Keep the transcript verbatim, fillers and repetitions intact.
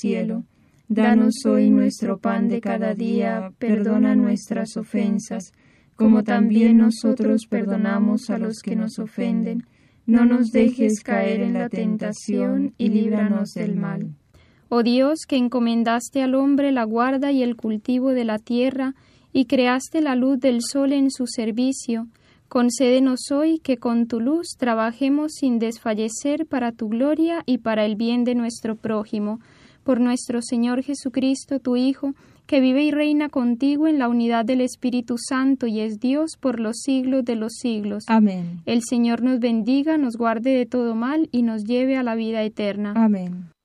cielo. Danos hoy nuestro pan de cada día, perdona nuestras ofensas, como también nosotros perdonamos a los que nos ofenden. No nos dejes caer en la tentación y líbranos del mal. Oh Dios, que encomendaste al hombre la guarda y el cultivo de la tierra, y creaste la luz del sol en su servicio, concédenos hoy que con tu luz trabajemos sin desfallecer para tu gloria y para el bien de nuestro prójimo. Por nuestro Señor Jesucristo, tu Hijo, que vive y reina contigo en la unidad del Espíritu Santo y es Dios por los siglos de los siglos. Amén. El Señor nos bendiga, nos guarde de todo mal y nos lleve a la vida eterna. Amén.